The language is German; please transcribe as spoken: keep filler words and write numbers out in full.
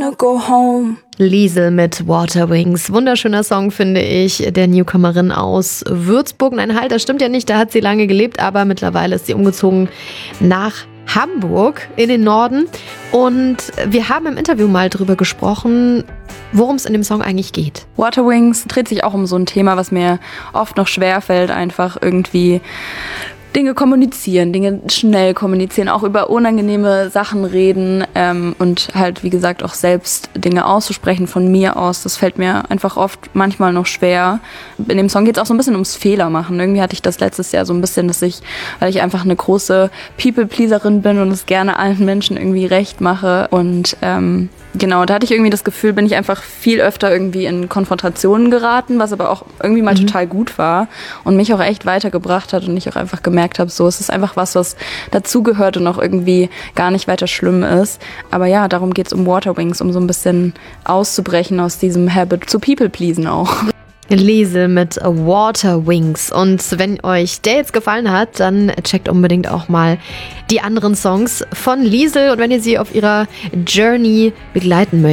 wanna go home. Liesel mit Waterwings. Wunderschöner Song, finde ich, der Newcomerin aus Würzburg. Nein, halt, das stimmt ja nicht, da hat sie lange gelebt, aber mittlerweile ist sie umgezogen nach Hamburg in den Norden. Und wir haben im Interview mal drüber gesprochen, worum es in dem Song eigentlich geht. Waterwings dreht sich auch um so ein Thema, was mir oft noch schwerfällt, einfach irgendwie Dinge kommunizieren, Dinge schnell kommunizieren, auch über unangenehme Sachen reden ähm, und halt, wie gesagt, auch selbst Dinge auszusprechen von mir aus. Das fällt mir einfach oft manchmal noch schwer. In dem Song geht es auch so ein bisschen ums Fehlermachen. Irgendwie hatte ich das letztes Jahr so ein bisschen, dass ich, weil ich einfach eine große People-Pleaserin bin und es gerne allen Menschen irgendwie recht mache. Und ähm, genau, da hatte ich irgendwie das Gefühl, bin ich einfach viel öfter irgendwie in Konfrontationen geraten, was aber auch irgendwie mal mhm. total gut war und mich auch echt weitergebracht hat und ich auch einfach gemerkt habe, so, es ist einfach was, was dazugehört und auch irgendwie gar nicht weiter schlimm ist. Aber ja, darum geht es um Waterwings, um so ein bisschen auszubrechen aus diesem Habit zu People-Pleasen auch. Liesel mit Waterwings. Und wenn euch der jetzt gefallen hat, dann checkt unbedingt auch mal die anderen Songs von Liesel. Und wenn ihr sie auf ihrer Journey begleiten möchtet,